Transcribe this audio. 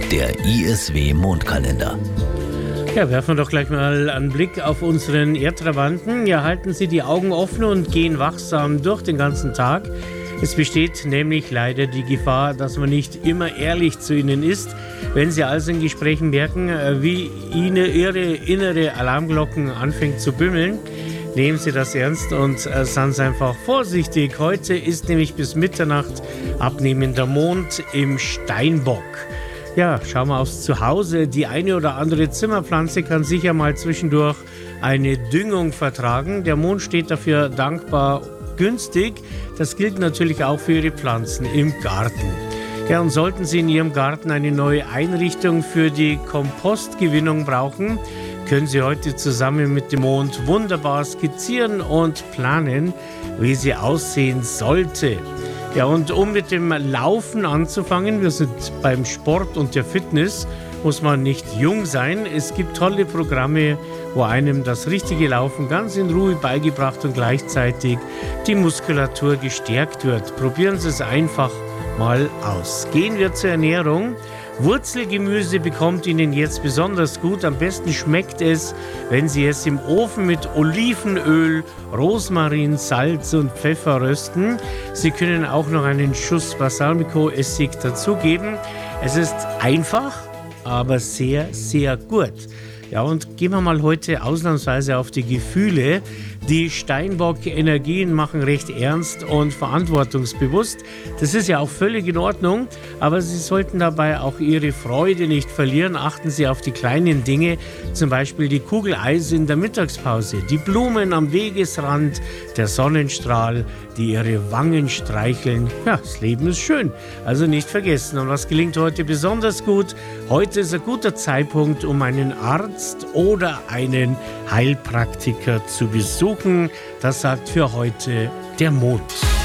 Der ISW Mondkalender. Ja, werfen wir doch gleich mal einen Blick auf unseren Erdtrabanten. Ja, halten Sie die Augen offen und gehen wachsam durch den ganzen Tag. Es besteht nämlich leider die Gefahr, dass man nicht immer ehrlich zu Ihnen ist. Wenn Sie also in Gesprächen merken, wie Ihnen Ihre innere Alarmglocken anfängt zu bimmeln, nehmen Sie das ernst und seien Sie einfach vorsichtig. Heute ist nämlich bis Mitternacht abnehmender Mond im Steinbock. Ja, schauen wir aufs Zuhause. Die eine oder andere Zimmerpflanze kann sicher mal zwischendurch eine Düngung vertragen. Der Mond steht dafür dankbar günstig. Das gilt natürlich auch für Ihre Pflanzen im Garten. Ja, und sollten Sie in Ihrem Garten eine neue Einrichtung für die Kompostgewinnung brauchen, können Sie heute zusammen mit dem Mond wunderbar skizzieren und planen, wie sie aussehen sollte. Ja, und um mit dem Laufen anzufangen, wir sind beim Sport und der Fitness, muss man nicht jung sein. Es gibt tolle Programme, wo einem das richtige Laufen ganz in Ruhe beigebracht und gleichzeitig die Muskulatur gestärkt wird. Probieren Sie es einfach mal aus. Gehen wir zur Ernährung. Wurzelgemüse bekommt Ihnen jetzt besonders gut. Am besten schmeckt es, wenn Sie es im Ofen mit Olivenöl, Rosmarin, Salz und Pfeffer rösten. Sie können auch noch einen Schuss Balsamico-Essig dazugeben. Es ist einfach, aber sehr, sehr gut. Ja, und gehen wir mal heute ausnahmsweise auf die Gefühle. Die Steinbock-Energien machen recht ernst und verantwortungsbewusst. Das ist ja auch völlig in Ordnung, aber Sie sollten dabei auch Ihre Freude nicht verlieren. Achten Sie auf die kleinen Dinge, zum Beispiel die Kugel Eis in der Mittagspause, die Blumen am Wegesrand, der Sonnenstrahl, die Ihre Wangen streicheln. Ja, das Leben ist schön, also nicht vergessen. Und was gelingt heute besonders gut? Heute ist ein guter Zeitpunkt, um einen Arzt oder einen Heilpraktiker zu besuchen. Das sagt für heute der Mond.